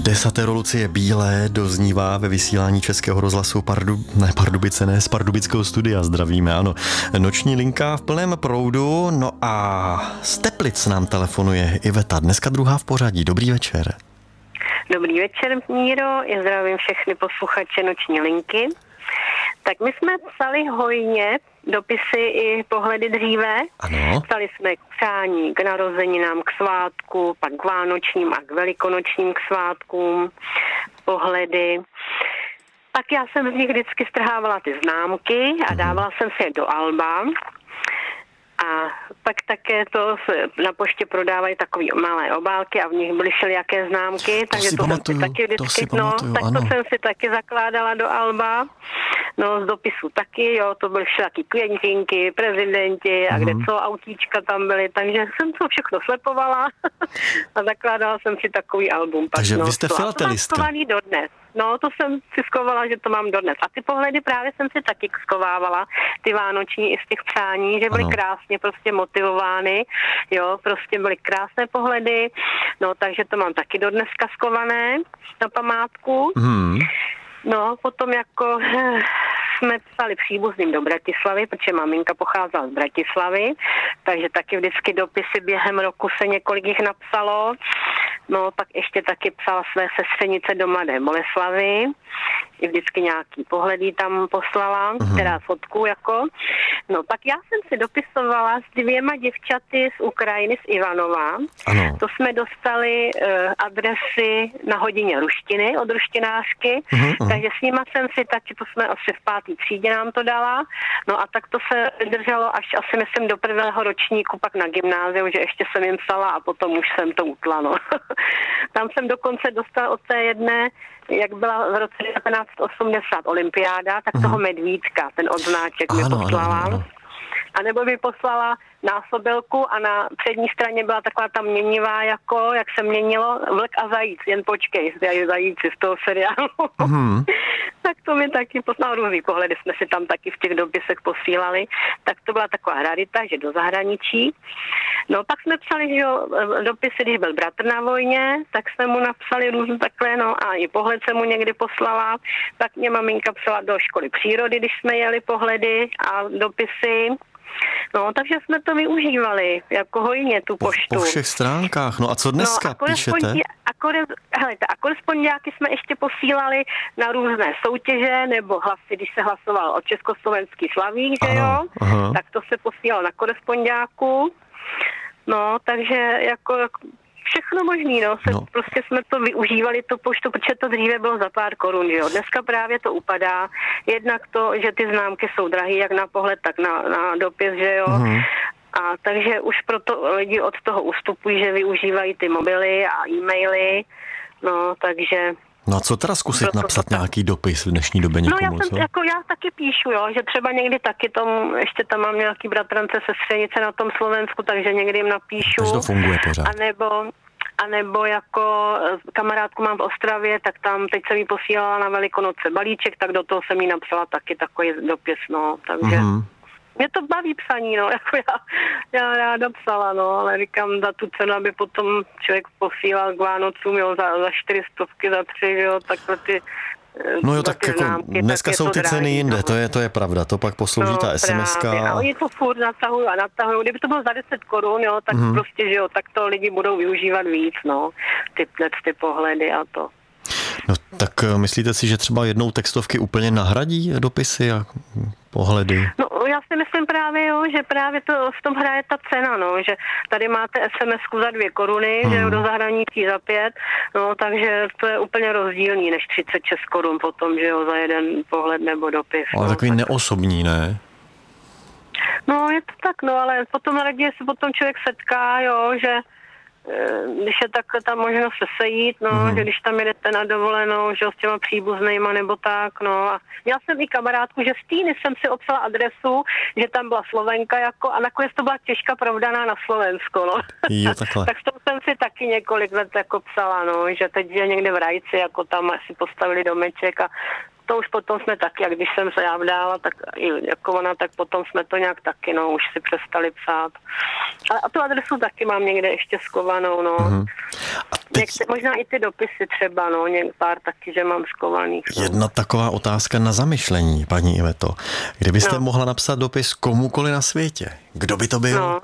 Desatero Lucie Bílé doznívá ve vysílání Českého rozhlasu z pardubického studia. Zdravíme, ano. Noční linka v plném proudu. No a z Teplic nám telefonuje Iveta, dneska druhá v pořadí. Dobrý večer. Dobrý večer, Míro. Já zdravím všechny posluchače Noční linky. Tak my jsme psali hojně dopisy i pohledy dříve. Ano. Psali jsme k přání, k narozeninám, k svátku, pak k vánočním a k velikonočním k svátkům, pohledy. Tak já jsem z nich vždycky strhávala ty známky a dávala jsem si je do alba. A pak také to na poště prodávají takové malé obálky a v nich byly všelijaké známky, takže to jsem si taky vždycky, to jsem si taky zakládala do alba. No z dopisu taky, jo, to byly všelaky květinky, prezidenti a kde co, autíčka tam byly, takže jsem to všechno slepovala a zakládala jsem si takový album. Takže pak, vy jste filatelistka. To mám skovaný dodnes. No, to jsem si skovala, že to mám dodnes. A ty pohledy právě jsem si taky skovávala, ty vánoční i z těch přání, že byly krásně prostě motivovány, jo, prostě byly krásné pohledy, no, takže to mám taky dodneska skované na památku. No, potom jako jsme psali příbuzným do Bratislavy, protože maminka pocházela z Bratislavy, takže taky vždycky dopisy během roku se několik jich napsalo. No, pak ještě taky psala své sestřenice do Mladé Boleslavy. I vždycky nějaký pohledy tam poslala, teda fotku jako. No, pak já jsem si dopisovala s 2 děvčaty z Ukrajiny, z Ivanova. Ano. To jsme dostali adresy na hodině ruštiny od ruštinářky, takže s nima jsem si taky, to jsme asi v 5. třídě nám to dala. No a tak to se drželo až asi myslím do 1. ročníku, pak na gymnáziu, že ještě jsem jim psala a potom už jsem to utla, no. Tam jsem dokonce dostala od té jedné, jak byla v roce 1980 olympiáda, tak toho medvídka, ten odznáček mi poslala. Ano. A nebo mi poslala násobilku a na přední straně byla taková ta měnivá, jako, jak se měnilo, vlk a zajíc, jen počkej, zajíci z toho seriálu. Tak to mi taky poslal různý pohledy, jsme si tam taky v těch dopisech posílali. Tak to byla taková rarita, že do zahraničí. No pak jsme psali, že jo, dopisy, když byl bratr na vojně, tak jsme mu napsali různě takhle, no a i pohled jsem mu někdy poslala. Tak mě maminka psala do školy přírody, když jsme jeli pohledy a dopisy. No, takže jsme to využívali jako hojně, tu poštu. Po všech stránkách. No a co dneska píšete? A korespondiáky jsme ještě posílali na různé soutěže, nebo hlasy, když se hlasoval o československý slavík, že jo? Tak to se posílalo na korespondiáku. No, takže jako všechno možný, no. Prostě jsme to využívali, tu poštu, protože to dříve bylo za pár korun, jo. Dneska právě to upadá. Jednak to, že ty známky jsou drahý, jak na pohled, tak na dopis, že jo. A takže už proto lidi od toho ustupují, že využívají ty mobily a e-maily, no, takže... No a co teda zkusit napsat nějaký dopis v dnešní době někomu, já taky píšu, jo, že třeba někdy taky ještě tam mám nějaký bratrance, sestřenice na tom Slovensku, takže někdy jim napíšu. Takže to funguje pořád. A nebo jako kamarádku mám v Ostravě, tak tam teď jsem jí posílala na Velikonoce balíček, tak do toho jsem jí napsala taky takový dopis, no, takže... Mě to baví psaní, no, jako já ráda psala, no, ale říkám, za tu cenu, aby potom člověk posílal k Vánocům, jo, za 400, za 3, jo, takhle ty... No jo, tak jako známky, dneska tak jsou ty ceny jinde, no. to je pravda, to pak poslouží ta SMS-ka. A oni to furt natahují, kdyby to bylo za 10 korun, jo, tak prostě, že jo, tak to lidi budou využívat víc, no, ty pohledy a to. No tak myslíte si, že třeba jednou textovky úplně nahradí dopisy a pohledy? No já si myslím právě, jo, že právě to v tom hraje ta cena, no, že tady máte SMS-ku za 2 koruny, že jo, do zahraničí za 5, no, takže to je úplně rozdílný než 36 korun potom, že jo, za jeden pohled nebo dopis. Ale takový tak neosobní, ne? No je to tak, no, ale potom raději se potom člověk setká, jo, že když je takhle ta možnost se sejít, no, že když tam jedete na dovolenou, že s těma příbuznejma nebo tak, no a měla jsem i kamarádku, že z Týny jsem si obsala adresu, že tam byla Slovenka jako a nakonec to byla Češka provdaná na Slovensko, no. Jo, takhle. Tak s tom jsem si taky několik let jako psala, no, že teď je někde v Rajci, jako tam asi postavili domeček a to už potom jsme taky, a když jsem se já vdála, tak i jako ona, tak potom jsme to nějak taky, no, už si přestali psát. A tu adresu taky mám někde ještě skovanou, no. A teď... Možná i ty dopisy třeba, no, pár taky, že mám skovaných. No. Jedna taková otázka na zamyšlení, paní Iveto. Kdybyste mohla napsat dopis komukoli na světě, kdo by to byl?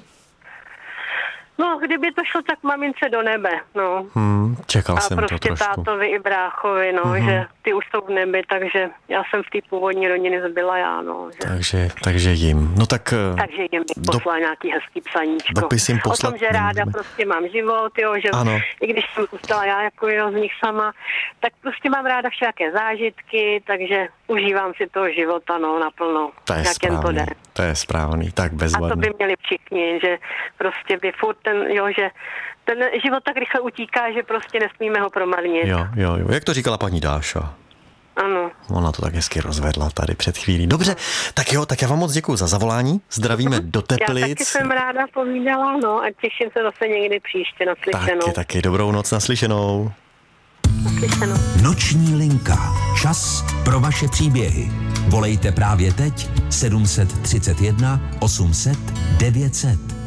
No, kdyby to šlo, tak mamince do nebe, no. Čekal jsem prostě to trošku. A prostě tátovi i bráchovi, no, že ty už jsou v nebi, takže já jsem v té původní rodině zbyla já, no. Že... Takže jim. No tak... Takže jim bych poslala nějaký hezký psaníčko. Dopis jim poslat. O tom, že ráda prostě mám život, jo, že ano. I když jsem zůstala já jako z nich sama, tak prostě mám ráda všelijaké zážitky, takže užívám si toho života, no, naplno. To je správný. To je správný, tak bezvadný. A to by měli všichni, že prostě by furt že ten život tak rychle utíká, že prostě nesmíme ho promarnit. Jo. Jak to říkala paní Dáša? Ano. Ona to tak hezky rozvedla tady před chvílí. Dobře, tak já vám moc děkuju za zavolání. Zdravíme do Teplic. Já taky jsem ráda povídala, no, a těším se zase někdy příště naslyšenou. Taky, dobrou noc, naslyšenou. Noční linka. Čas pro vaše příběhy. Volejte právě teď 731 800 900.